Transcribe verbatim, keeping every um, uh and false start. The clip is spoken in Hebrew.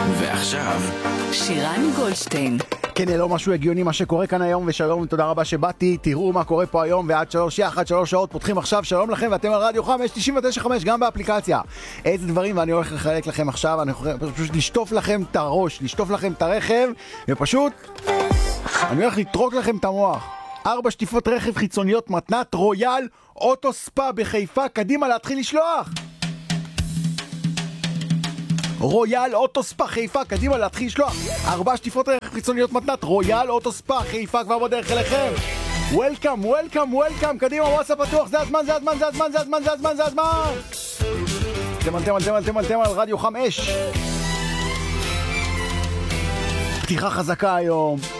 ועכשיו שירן גולדשטיין. כן, לא משהו הגיוני מה שקורה כאן היום, ושלום ותודה רבה שבאתי, תראו מה קורה פה היום, ועד שלוש, אחת, שלוש שעות פותחים עכשיו, שלום לכם, ואתם על רדיו חמש תשעים ותשע חמש, גם באפליקציה. איזה דברים, ואני הולך לחלק לכם עכשיו, אני הולך פשוט לשטוף לכם את הראש, לשטוף לכם את הרכב, ופשוט אני הולך לטרוק לכם את המוח. ארבע שטיפות רכב חיצוניות מתנת רויאל אוטו ספא בחיפה, קדימה להתחיל לשלוח. רויאל אוטו ספא חיפה, קדימה להתחיל לשלוח. ארבע שטיפות רכב חיצוניות מתנת רויאל אוטו ספא חיפה, כבר בדרך אליכם. וולקאם, וולקאם, וולקאם, קדימה, וואטסאפ פתוח, זה הזמן, זה הזמן, זה הזמן, זה הזמן, זה הזמן, זה הזמן. תמל, תמל, תמל, תמל, תמל, רדיו חמש. פתיחה חזקה היום.